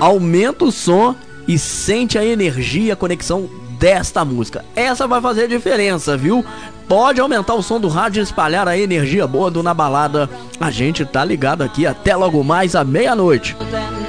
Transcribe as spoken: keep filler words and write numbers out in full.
aumenta o som e sente a energia, a conexão desta música. Essa vai fazer a diferença, viu? Pode aumentar o som do rádio e espalhar a energia boa do Na Balada. A gente tá ligado aqui até logo mais à meia-noite.